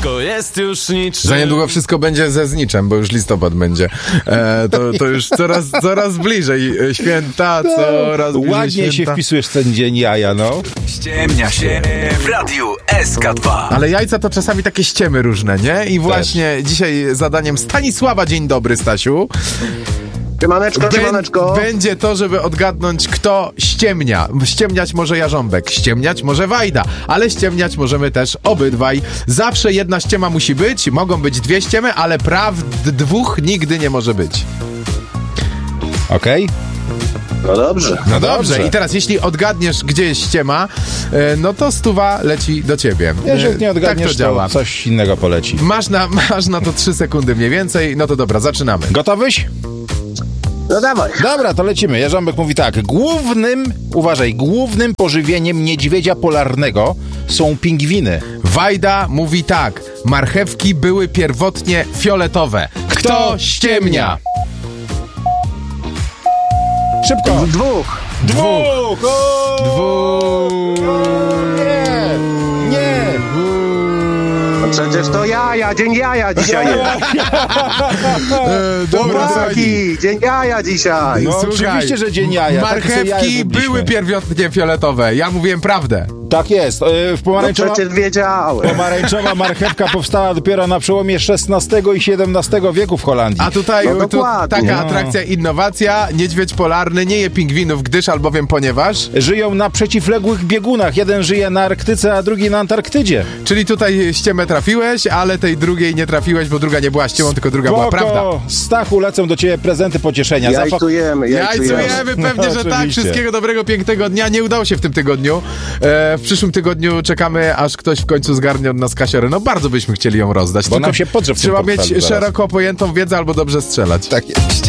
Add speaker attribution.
Speaker 1: Wszystko jest już niczym.
Speaker 2: Za niedługo wszystko będzie ze zniczem, bo już listopad będzie. To już coraz bliżej. Święta, coraz bliżej
Speaker 3: ładnie
Speaker 2: święta.
Speaker 3: się wpisujesz w ten dzień jaja, no.
Speaker 1: Ściemnia się w Radiu SK2.
Speaker 2: Ale jajca to czasami takie ściemy różne, nie? I właśnie dzisiaj zadaniem Stanisława. Dzień dobry, Stasiu.
Speaker 4: Siemaneczko.
Speaker 2: Będzie to, żeby odgadnąć, kto ściemnia. Ściemniać może Jarząbek, ściemniać może Wajda, ale ściemniać możemy też obydwaj. Zawsze jedna ściema musi być, mogą być dwie ściemy, ale dwóch nigdy nie może być.
Speaker 3: Okej?
Speaker 4: No dobrze.
Speaker 2: No dobrze. I teraz jeśli odgadniesz, gdzie jest ściema, no to 100 leci do ciebie.
Speaker 3: Jeżeli nie odgadniesz,
Speaker 2: tak to działa.
Speaker 3: coś innego poleci.
Speaker 2: Masz na to 3 sekundy mniej więcej. No to dobra, zaczynamy.
Speaker 3: Gotowyś?
Speaker 4: No dawaj.
Speaker 3: Dobra, to lecimy. Jarząbek mówi tak. Głównym pożywieniem niedźwiedzia polarnego są pingwiny.
Speaker 2: Wajda mówi tak. Marchewki były pierwotnie fioletowe. Kto ściemnia?
Speaker 3: Szybko.
Speaker 4: Dwóch.
Speaker 3: Dwóch! Nie!
Speaker 4: No przecież to jaja, dzień jaja dzisiaj jest.
Speaker 2: Dobra,
Speaker 4: Chłopaki, dzień jaja dzisiaj.
Speaker 3: No
Speaker 2: Słuchaj,
Speaker 3: oczywiście, że dzień jaja. Takie sobie jaja
Speaker 2: marchewki
Speaker 3: zrobiliśmy.
Speaker 2: były pierwotnie fioletowe. Ja mówiłem prawdę.
Speaker 3: Tak jest. W
Speaker 4: No
Speaker 3: pomarańczowa...
Speaker 4: przecież wiedziałem.
Speaker 3: Pomarańczowa marchewka powstała dopiero na przełomie XVI i XVII wieku w Holandii.
Speaker 2: A tutaj
Speaker 4: No
Speaker 2: tu
Speaker 4: dokładnie.
Speaker 2: taka
Speaker 3: No.
Speaker 2: atrakcja, innowacja. Niedźwiedź polarny nie je pingwinów, gdyż albowiem ponieważ...
Speaker 3: Żyją na przeciwległych biegunach. Jeden żyje na Arktyce, a drugi na Antarktydzie.
Speaker 2: Czyli tutaj ściemę trafiłeś, ale tej drugiej nie trafiłeś, bo druga nie była ściemą, tylko druga była prawda.
Speaker 3: Stachu, lecą do ciebie prezenty pocieszenia.
Speaker 4: Jajcujemy.
Speaker 2: Jajcujemy, pewnie, że tak.
Speaker 3: Oczywiście.
Speaker 2: Wszystkiego dobrego, pięknego dnia. Nie udało się w tym tygodniu. W przyszłym tygodniu czekamy, aż ktoś w końcu zgarnie od nas kasiorę. No bardzo byśmy chcieli ją rozdać.
Speaker 3: Bo
Speaker 2: tylko
Speaker 3: nam się podrze w tym
Speaker 2: trzeba
Speaker 3: portfelu
Speaker 2: mieć
Speaker 3: zaraz.
Speaker 2: szeroko pojętą wiedzę albo dobrze strzelać.
Speaker 3: Tak jest.